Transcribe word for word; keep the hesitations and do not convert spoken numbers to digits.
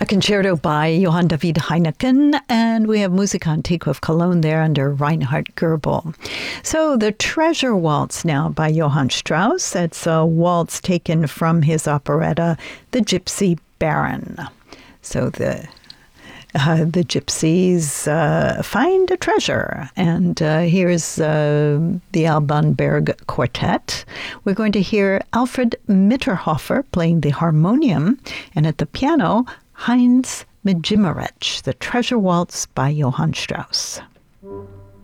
A concerto by Johann David Heineken, and we have Musica Antiqua of Cologne there under Reinhard Goebel. So the Treasure Waltz now by Johann Strauss. It's a waltz taken from his operetta, The Gypsy Baron. So the Uh, the gypsies uh, find a treasure. And uh, here's uh, the Alban Berg Quartet. We're going to hear Alfred Mitterhofer playing the harmonium, and at the piano, Heinz Medzimierz, the Treasure Waltz by Johann Strauss.